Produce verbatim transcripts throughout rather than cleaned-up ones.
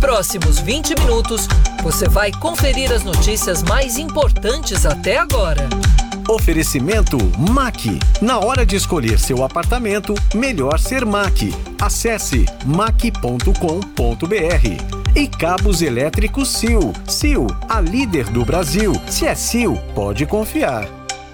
próximos vinte minutos, você vai conferir as notícias mais importantes até agora. Oferecimento M A C. Na hora de escolher seu apartamento, melhor ser M A C. Acesse mac ponto com ponto br. E cabos elétricos Sil. Sil, a líder do Brasil. Se é Sil, pode confiar.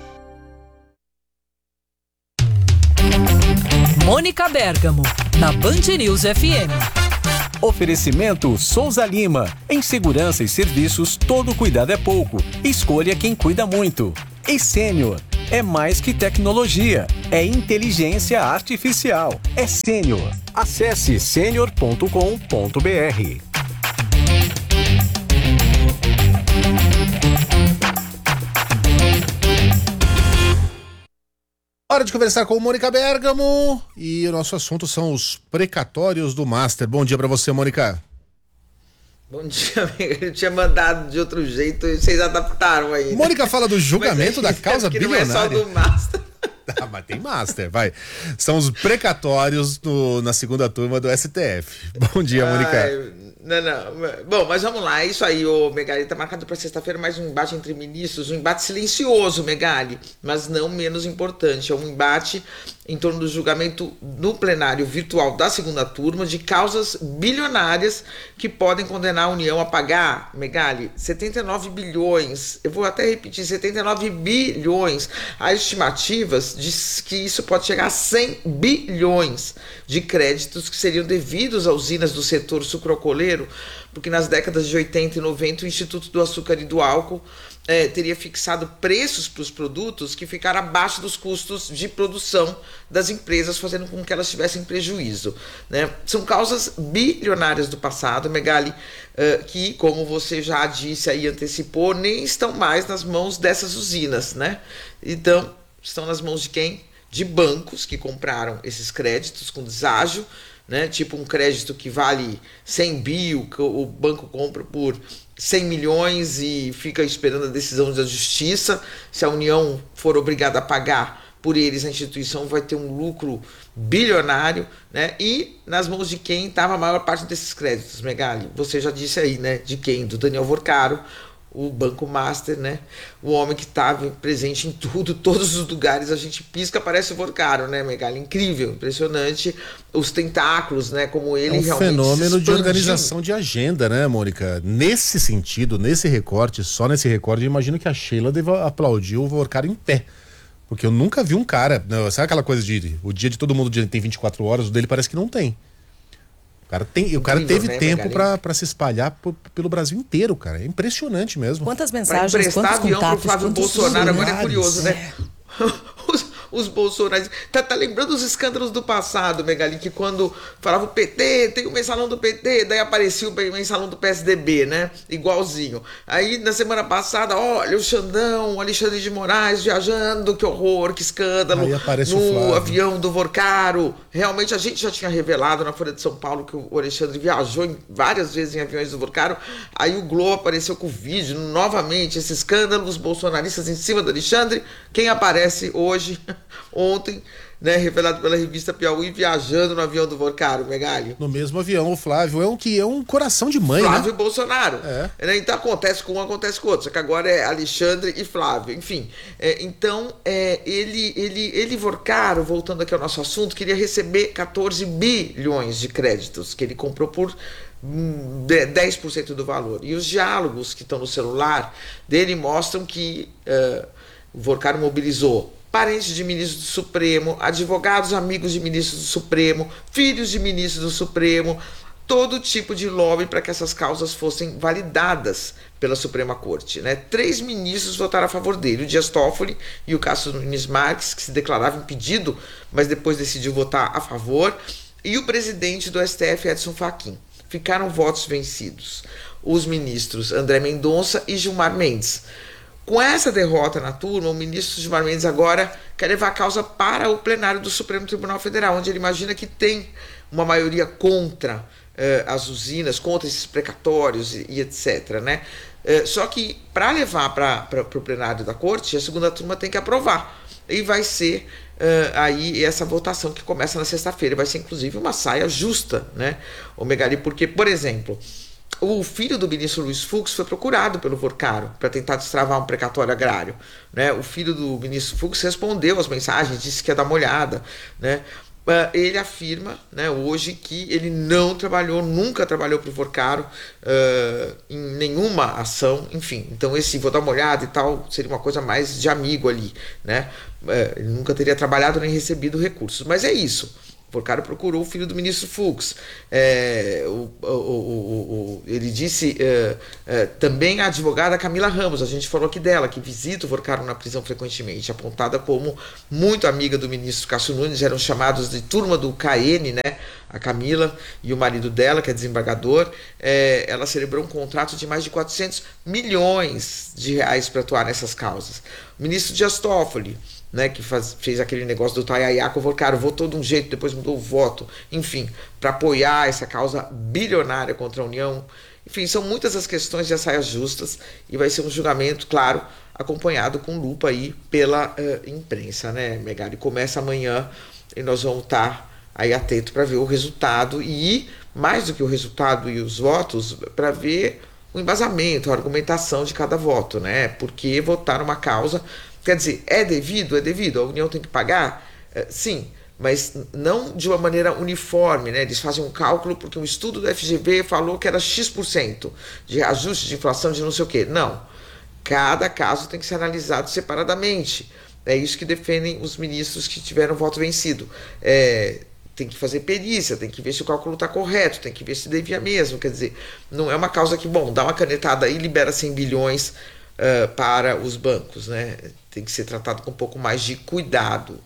Mônica Bergamo, na Band News F M. Oferecimento Souza Lima. Em segurança e serviços, todo cuidado é pouco. Escolha quem cuida muito. E Sênior. É mais que tecnologia. É inteligência artificial. É Sênior. Acesse sênior ponto com ponto br. Hora de conversar com Mônica Bergamo e o nosso assunto são os precatórios do Master. Bom dia pra você, Mônica. Bom dia, amiga. Eu tinha mandado de outro jeito e vocês adaptaram aí. Né? Mônica fala do julgamento da causa bilionária. Não é só do Master. Ah, mas tem Master, vai. São os precatórios no, na segunda turma do S T F. Bom dia, Mônica. Ai, não, não. Bom, mas vamos lá. É isso aí, ô Megali. Tá marcado para sexta-feira mais um embate entre ministros. Um embate silencioso, Megali, mas não menos importante. É um embate em torno do julgamento no plenário virtual da segunda turma de causas bilionárias que podem condenar a União a pagar, Megali, setenta e nove bilhões. Eu vou até repetir, setenta e nove bilhões. Há estimativas de que isso pode chegar a cem bilhões de créditos que seriam devidos a usinas do setor sucroalcooleiro, porque nas décadas de oitenta e noventa o Instituto do Açúcar e do Álcool eh, teria fixado preços para os produtos que ficaram abaixo dos custos de produção das empresas, fazendo com que elas tivessem prejuízo. Né? São causas bilionárias do passado, Megali, eh, que, como você já disse aí, antecipou, nem estão mais nas mãos dessas usinas. Né? Então, estão nas mãos de quem? De bancos que compraram esses créditos com deságio, né? Tipo um crédito que vale cem bi, que o banco compra por cem milhões e fica esperando a decisão da justiça. Se a União for obrigada a pagar por eles, a instituição vai ter um lucro bilionário, né? E nas mãos de quem estava a maior parte desses créditos, Megali? Você já disse aí, né? De quem? Do Daniel Vorcaro, o Banco Master, né? O homem que estava presente em tudo, todos os lugares, a gente pisca, parece o Vorcaro, né, Megali? Incrível, impressionante, os tentáculos, né, como ele é um realmente fenômeno de organização de agenda, né, Mônica? Nesse sentido, nesse recorte, só nesse recorte, eu imagino que a Sheila deva aplaudir o Vorcaro em pé, porque eu nunca vi um cara, não, sabe aquela coisa de o dia de todo mundo tem vinte e quatro horas, o dele parece que não tem. O cara, tem, o cara teve né, tempo pra, pra se espalhar por, pelo Brasil inteiro, cara. É impressionante mesmo. Quantas mensagens, pra emprestar quantos avião contatos, pro Flávio Bolsonaro, agora é curioso, é. né? Os, os bolsonaristas. Tá, tá lembrando os escândalos do passado, Megali, que quando falava o P T, tem o mensalão do P T, daí aparecia o mensalão do P S D B, né? Igualzinho. Aí na semana passada, olha o Xandão, o Alexandre de Moraes viajando, que horror, que escândalo. Aí aparece no o Flávio. avião do Vorcaro. Realmente a gente já tinha revelado na Folha de São Paulo que o Alexandre viajou em, várias vezes em aviões do Vorcaro. Aí o Globo apareceu com o vídeo, novamente, esse escândalo, os bolsonaristas em cima do Alexandre. Quem aparece hoje, ontem, né, revelado pela revista Piauí, viajando no avião do Vorcaro, Megali? No mesmo avião, o Flávio é um que é um coração de mãe, Flávio né? Bolsonaro. É. Então acontece com um, acontece com outro. Só que agora é Alexandre e Flávio. Enfim, é, então é, ele, ele, ele, Vorcaro, voltando aqui ao nosso assunto, queria receber quatorze bilhões de créditos que ele comprou por dez por cento do valor. E os diálogos que estão no celular dele mostram que uh, o Vorcaro mobilizou parentes de ministros do Supremo, advogados amigos de ministros do Supremo, filhos de ministros do Supremo, todo tipo de lobby para que essas causas fossem validadas pela Suprema Corte. Né? Três ministros votaram a favor dele, o Dias Toffoli e o Cássio Nunes Marques, que se declarava impedido, mas depois decidiu votar a favor, e o presidente do S T F, Edson Fachin. Ficaram votos vencidos. Os ministros André Mendonça e Gilmar Mendes. Com essa derrota na turma, o ministro Gilmar Mendes agora quer levar a causa para o plenário do Supremo Tribunal Federal, onde ele imagina que tem uma maioria contra eh, as usinas, contra esses precatórios e, e etcétera. Né? Eh, só que para levar para o plenário da corte, a segunda turma tem que aprovar. E vai ser uh, aí essa votação que começa na sexta-feira. Vai ser, inclusive, uma saia justa, né, o Megali? Porque, por exemplo, o filho do ministro Luiz Fux foi procurado pelo Porcaro para tentar destravar um precatório agrário, né? O filho do ministro Fux respondeu às mensagens, disse que ia dar uma olhada, né? Uh, ele afirma, né, hoje que ele não trabalhou, nunca trabalhou para o Porcaro uh, em nenhuma ação, enfim. Então esse vou dar uma olhada e tal seria uma coisa mais de amigo ali, né? Uh, ele nunca teria trabalhado nem recebido recursos, mas é isso. O Porcaro procurou o filho do ministro Fux. É, o, o, o, o, ele disse é, é, também a advogada Camila Ramos, a gente falou aqui dela, que visita o Porcaro na prisão frequentemente, apontada como muito amiga do ministro Cássio Nunes, eram chamados de turma do K N, né? A Camila e o marido dela, que é desembargador, é, ela celebrou um contrato de mais de quatrocentos milhões de reais para atuar nessas causas. O ministro Dias Toffoli, né, que faz, fez aquele negócio do Tayayá com o Porcaro, votou de um jeito, depois mudou o voto, enfim, para apoiar essa causa bilionária contra a União. Enfim, são muitas as questões de saias justas e vai ser um julgamento, claro, acompanhado com lupa aí pela uh, imprensa, né, Megali? Começa amanhã e nós vamos estar aí atento para ver o resultado e, mais do que o resultado e os votos, para ver o embasamento, a argumentação de cada voto, né? Porque votar numa causa, quer dizer, é devido? É devido? A União tem que pagar? É, sim, mas não de uma maneira uniforme, né? Eles fazem um cálculo porque um estudo do F G V falou que era X por cento de ajuste de inflação de não sei o quê. Não. Cada caso tem que ser analisado separadamente. É isso que defendem os ministros que tiveram voto vencido. É, tem que fazer perícia, tem que ver se o cálculo está correto, tem que ver se devia mesmo. Quer dizer, não é uma causa que, bom, dá uma canetada aí e libera cem bilhões uh, para os bancos, né? Tem que ser tratado com um pouco mais de cuidado.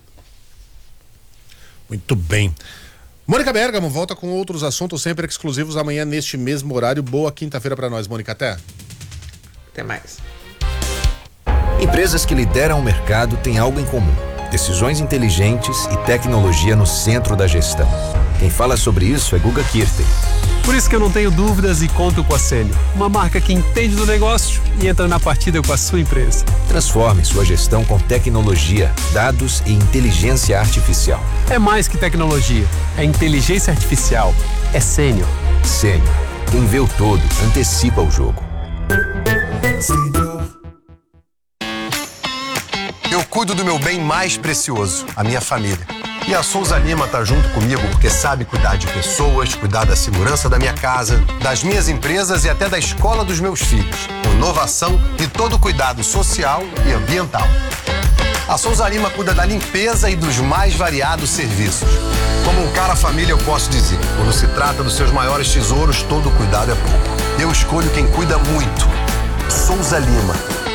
Muito bem. Mônica Bergamo volta com outros assuntos sempre exclusivos amanhã neste mesmo horário. Boa quinta-feira para nós, Mônica. Até. Até mais. Empresas que lideram o mercado têm algo em comum: decisões inteligentes e tecnologia no centro da gestão. Quem fala sobre isso é Guga Kirten. Por isso que eu não tenho dúvidas e conto com a Sênior, uma marca que entende do negócio e entra na partida com a sua empresa. Transforme sua gestão com tecnologia, dados e inteligência artificial. É mais que tecnologia, é inteligência artificial, é Sênior. Sênior. Quem vê o todo, antecipa o jogo. Eu cuido do meu bem mais precioso, a minha família. E a Souza Lima tá junto comigo porque sabe cuidar de pessoas, cuidar da segurança da minha casa, das minhas empresas e até da escola dos meus filhos. Com inovação e todo cuidado social e ambiental. A Souza Lima cuida da limpeza e dos mais variados serviços. Como um cara família, eu posso dizer, quando se trata dos seus maiores tesouros, todo cuidado é pouco. Eu escolho quem cuida muito. Souza Lima.